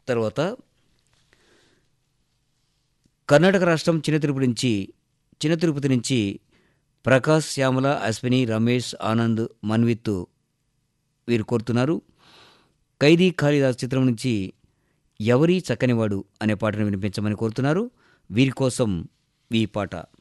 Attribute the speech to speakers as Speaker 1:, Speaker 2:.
Speaker 1: తర్వాత కర్ణాటక రాష్ట్రం చిన్న తిరుపతి నుంచి ప్రకాష్, శ్యామల, అశ్విని, రమేష్, ఆనంద్, మన్విత్ వీరు కోరుతున్నారు. ఖైదీ కాళిదాస్ చిత్రం నుంచి ఎవరీ చక్కనివాడు అనే పాటను వినిపించమని కోరుతున్నారు. వీరి కోసం ఈ పాట.